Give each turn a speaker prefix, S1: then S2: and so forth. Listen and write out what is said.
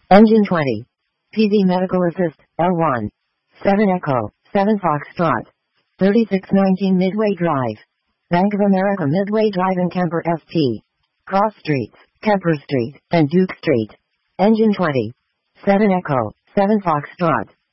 S1: Engine 20. PD Medical Assist, L1. 7 Echo, 7 Foxtrot. 3619 Midway Drive. Bank of America Midway Drive in Kemper, ST. Cross Streets, Kemper Street, and Duke Street. Engine 20. 7 Echo, 7 Foxtrot.